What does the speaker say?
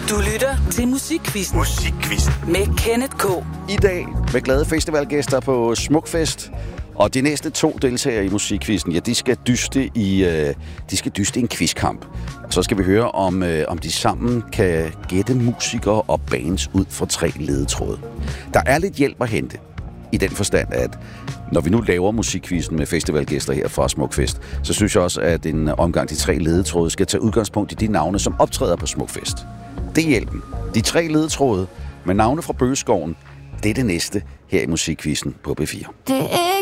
Du lytter til Musikquizzen. Musikquizzen. Med Kenneth K. I dag med glade festivalgæster på Smukfest. Og de næste 2 deltagere i Musikquizzen, ja, de skal dyste i en quizkamp. Så skal vi høre, om de sammen kan gætte musikere og bands ud fra 3 ledetråde. Der er lidt hjælp at hente. I den forstand, at når vi nu laver Musikquizzen med festivalgæster her fra Smukfest, så synes jeg også, at en omgang de 3 ledetråde skal tage udgangspunkt i de navne, som optræder på Smukfest. Det er hjælpen. De 3 ledetråde med navne fra Bøgeskoven, det er det næste her i Musikquizzen på B4. Det er